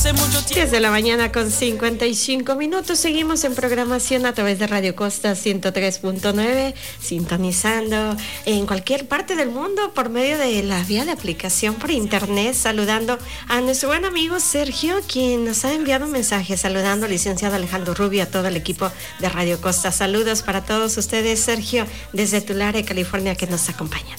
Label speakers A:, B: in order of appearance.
A: 10 de la mañana con 55 minutos. Seguimos en programación a través de Radio Costa 103.9, sintonizando en cualquier parte del mundo por medio de la vía de aplicación por internet, saludando a nuestro buen amigo Sergio, quien nos ha enviado un mensaje, saludando al licenciado Alejandro Rubio, a todo el equipo de Radio Costa. Saludos para todos ustedes, Sergio, desde Tulare, California, que nos acompañan.